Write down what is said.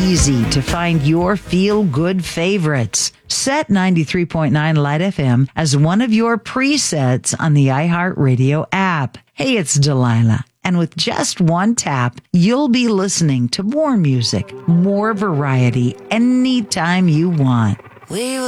easy to find your feel-good favorites. Set 93.9 Light FM as one of your presets on the iHeartRadio app. Hey, it's Delilah. And with just one tap, you'll be listening to more music, more variety, anytime you want. We